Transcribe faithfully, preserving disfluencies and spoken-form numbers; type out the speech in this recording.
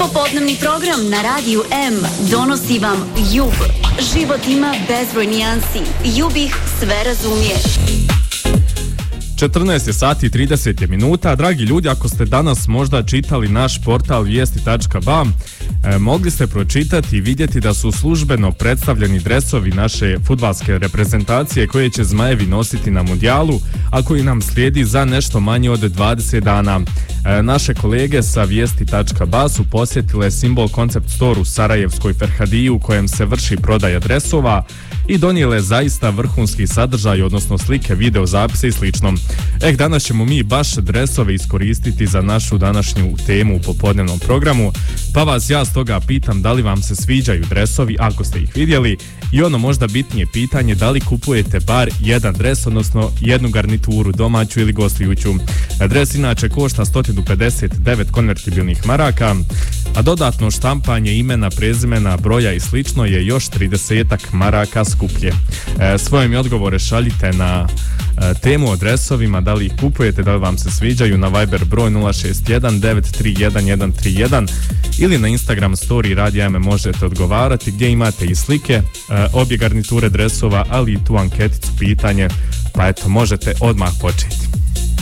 Popodnevni program na Radiju M donosi vam Jub. Život ima bezbroj nijansi. Jub ih sve razumije. četrnaest je sati i trideset minuta. Dragi ljudi, ako ste danas možda čitali naš portal vijesti tačka ba, e, mogli ste pročitati i vidjeti da su službeno predstavljeni dresovi naše fudbalske reprezentacije koje će Zmajevi nositi na mundijalu, a koji nam slijedi za nešto manje od dvadeset dana. E, naše kolege sa vijesti tačka ba su posjetile Simbol Concept Store u Sarajevskoj Ferhadiji u kojem se vrši prodaja dresova i donijele zaista vrhunski sadržaj, odnosno slike, video zapise i slično. Eh, danas ćemo mi baš dresove iskoristiti za našu današnju temu u popodnevnom programu, pa vas ja stoga pitam da li vam se sviđaju dresovi ako ste ih vidjeli i ono možda bitnije pitanje, da li kupujete bar jedan dres, odnosno jednu garnituru, domaću ili gostujuću. Dres inače košta sto pedeset devet konvertibilnih maraka, a dodatno štampanje imena, prezimena, broja i slično je još trideset maraka skuplje. E, svoje mi odgovore šaljite na e, temu o dresovima, da li ih kupujete, da li vam se sviđaju, na Viber broj nula šest jedan devet tri jedan jedan tri jedan ili na Instagram story Radija M možete odgovarati gdje imate i slike, e, obje garniture dresova, ali i tu anketicu pitanje, pa eto, možete odmah početi.